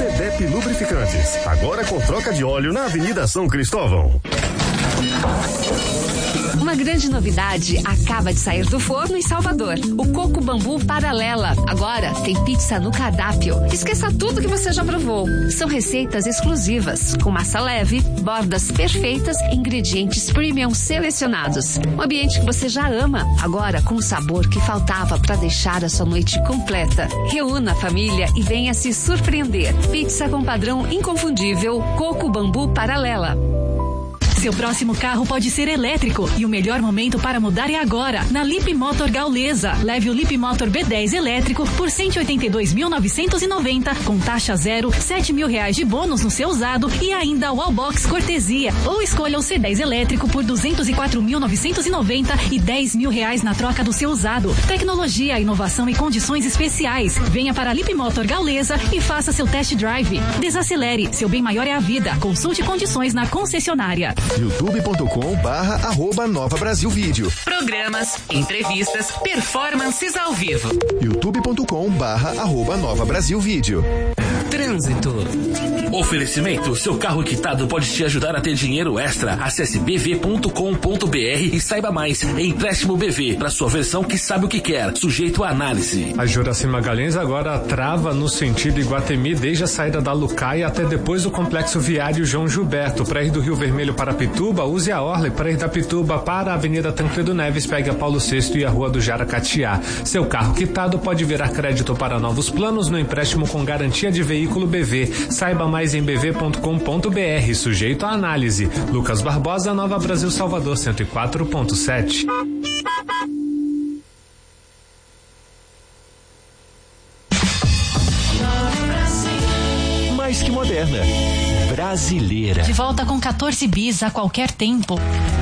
CDEP Lubrificantes, agora com troca de óleo na Avenida São Cristóvão. Uma grande novidade acaba de sair do forno em Salvador. O Coco Bambu Paralela. Agora tem pizza no cardápio. Esqueça tudo que você já provou. São receitas exclusivas, com massa leve, bordas perfeitas e ingredientes premium selecionados. Um ambiente que você já ama, agora com o sabor que faltava para deixar a sua noite completa. Reúna a família e venha se surpreender. Pizza com padrão inconfundível, Coco Bambu Paralela. Seu próximo carro pode ser elétrico e o melhor momento para mudar é agora, na Lip Motor Gaulesa. Leve o Lip Motor B10 elétrico por 182.990 com taxa zero, R$7.000 de bônus no seu usado e ainda o Wallbox cortesia. Ou escolha o C10 elétrico por 204.990 e R$10.000 na troca do seu usado. Tecnologia, inovação e condições especiais. Venha para a Lip Motor Gaulesa e faça seu test drive. Desacelere, seu bem maior é a vida. Consulte condições na concessionária. youtube.com/Nova Brasil Vídeo. Programas, entrevistas, performances ao vivo. youtube.com/Nova Brasil Vídeo. Trânsito. Oferecimento: seu carro quitado pode te ajudar a ter dinheiro extra. Acesse bv.com.br e saiba mais. Empréstimo BV, para sua versão que sabe o que quer, sujeito a análise. A Juraci Magalhães agora trava no sentido Iguatemi desde a saída da Lucai até depois do complexo viário João Gilberto. Para ir do Rio Vermelho para Pituba, use a Orle. Para ir da Pituba para a Avenida Tancredo Neves, pegue a Paulo VI e a Rua do Jaracatiá. Seu carro quitado pode virar crédito para novos planos no empréstimo com garantia de veículo BV. Saiba mais em bv.com.br, sujeito à análise. Lucas Barbosa, Nova Brasil Salvador 104.7. Mais que moderna, brasileira. De volta com 14 bis a qualquer tempo.